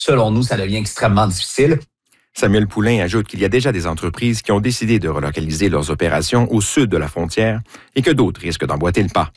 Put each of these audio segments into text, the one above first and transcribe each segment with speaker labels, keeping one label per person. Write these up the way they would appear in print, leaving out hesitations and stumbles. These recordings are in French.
Speaker 1: Selon nous, ça devient extrêmement difficile.
Speaker 2: Samuel Poulain ajoute qu'il y a déjà des entreprises qui ont décidé de relocaliser leurs opérations au sud de la frontière et que d'autres risquent d'emboîter le pas.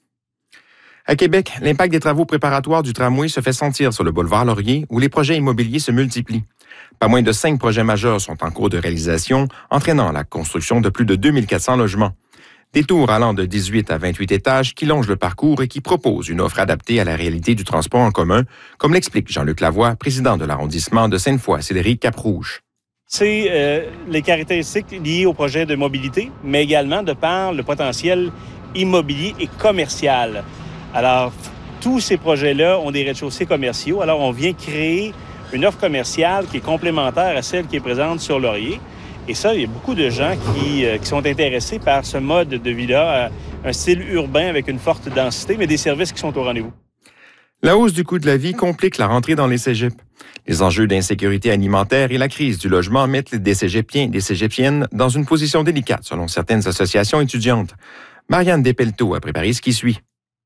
Speaker 2: À Québec, l'impact des travaux préparatoires du tramway se fait sentir sur le boulevard Laurier où les projets immobiliers se multiplient. Pas moins de 5 projets majeurs sont en cours de réalisation, entraînant la construction de plus de 2400 logements. Des tours allant de 18 à 28 étages qui longent le parcours et qui proposent une offre adaptée à la réalité du transport en commun, comme l'explique Jean-Luc Lavoie, président de l'arrondissement de Sainte-Foy-Sillery-Cap-Rouge.
Speaker 3: C'est les caractéristiques liées au projet de mobilité, mais également de par le potentiel immobilier et commercial. Alors, tous ces projets-là ont des rez-de-chaussée commerciaux. Alors, on vient créer une offre commerciale qui est complémentaire à celle qui est présente sur Laurier. Et ça, il y a beaucoup de gens qui sont intéressés par ce mode de vie-là, un style urbain avec une forte densité, mais des services qui sont au rendez-vous.
Speaker 2: La hausse du coût de la vie complique la rentrée dans les cégeps. Les enjeux d'insécurité alimentaire et la crise du logement mettent des cégepiens et des cégepiennes dans une position délicate, selon certaines associations étudiantes. Marianne Despelteaux a préparé ce qui suit.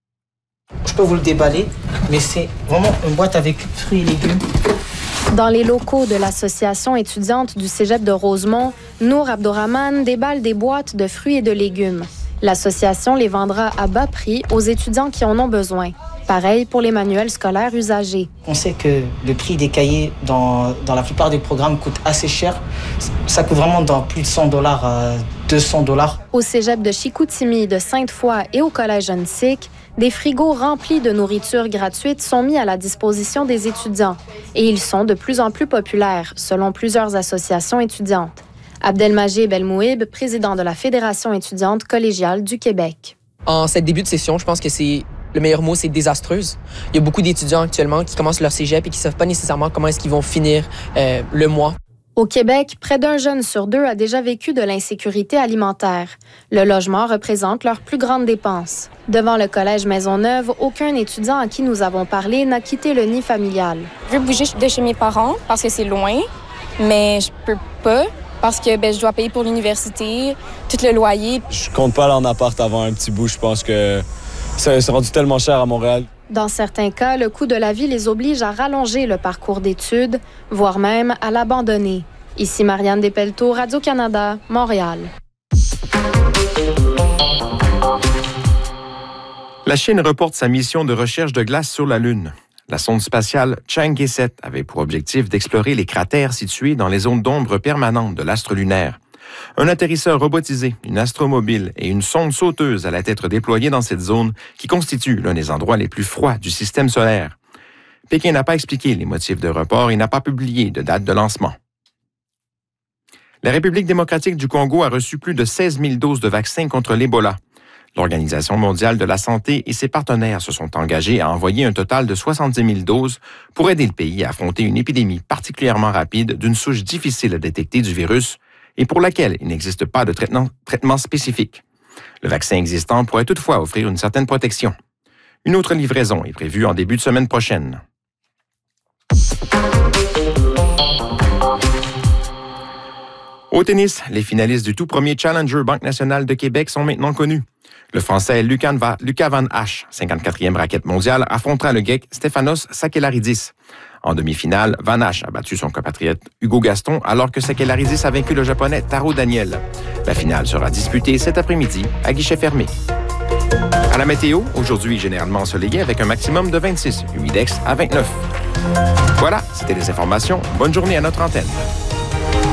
Speaker 4: Je peux vous le déballer, mais c'est vraiment une boîte avec fruits et légumes.
Speaker 5: Dans les locaux de l'association étudiante du cégep de Rosemont, Nour Abdourahmane déballe des boîtes de fruits et de légumes. L'association les vendra à bas prix aux étudiants qui en ont besoin. Pareil pour les manuels scolaires usagés.
Speaker 4: On sait que le prix des cahiers dans la plupart des programmes coûte assez cher. Ça coûte vraiment dans plus de $100 à $200.
Speaker 5: Au cégep de Chicoutimi, de Sainte-Foy et au collège Annecyc, des frigos remplis de nourriture gratuite sont mis à la disposition des étudiants. Et ils sont de plus en plus populaires, selon plusieurs associations étudiantes. Abdelmajid Belmouib, président de la Fédération étudiante collégiale du Québec.
Speaker 6: En cette début de session, je pense que le meilleur mot, c'est désastreuse. Il y a beaucoup d'étudiants actuellement qui commencent leur cégep et qui ne savent pas nécessairement comment est-ce qu'ils vont finir le mois.
Speaker 5: Au Québec, près d'un jeune sur 2 a déjà vécu de l'insécurité alimentaire. Le logement représente leur plus grande dépense. Devant le collège Maisonneuve, aucun étudiant à qui nous avons parlé n'a quitté le nid familial.
Speaker 7: Je veux bouger de chez mes parents parce que c'est loin, mais je peux pas parce que je dois payer pour l'université, tout le loyer.
Speaker 8: Je compte pas aller en appart avant un petit bout. Je pense que c'est rendu tellement cher à Montréal.
Speaker 5: Dans certains cas, le coût de la vie les oblige à rallonger le parcours d'études, voire même à l'abandonner. Ici Marianne Despelteaux, Radio-Canada, Montréal.
Speaker 2: La Chine reporte sa mission de recherche de glace sur la Lune. La sonde spatiale Chang'e 7 avait pour objectif d'explorer les cratères situés dans les zones d'ombre permanentes de l'astre lunaire. Un atterrisseur robotisé, une astromobile et une sonde sauteuse allaient être déployés dans cette zone qui constitue l'un des endroits les plus froids du système solaire. Pékin n'a pas expliqué les motifs de report et n'a pas publié de date de lancement. La République démocratique du Congo a reçu plus de 16 000 doses de vaccins contre l'Ebola. L'Organisation mondiale de la santé et ses partenaires se sont engagés à envoyer un total de 70 000 doses pour aider le pays à affronter une épidémie particulièrement rapide d'une souche difficile à détecter du virus et pour laquelle il n'existe pas de traitement spécifique. Le vaccin existant pourrait toutefois offrir une certaine protection. Une autre livraison est prévue en début de semaine prochaine. Au tennis, les finalistes du tout premier Challenger Banque nationale de Québec sont maintenant connus. Le Français Luca Van Hache, 54e raquette mondiale, affrontera le Grec Stefanos Sakellaridis. En demi-finale, Van Hache a battu son compatriote Hugo Gaston, alors que Sakellaridis a vaincu le Japonais Taro Daniel. La finale sera disputée cet après-midi à guichet fermé. À la météo, aujourd'hui généralement ensoleillé avec un maximum de 26, humidex à 29. Voilà, c'était les informations. Bonne journée à notre antenne.